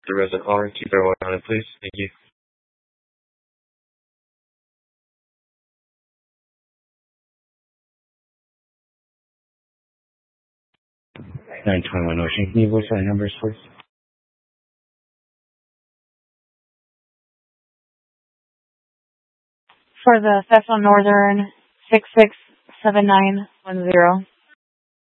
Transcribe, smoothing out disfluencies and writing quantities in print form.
the resident caller. Keep everyone on it, please. Thank you. 921 Ocean. Can you voice that numbers, please? For the Cecil Northern 667910.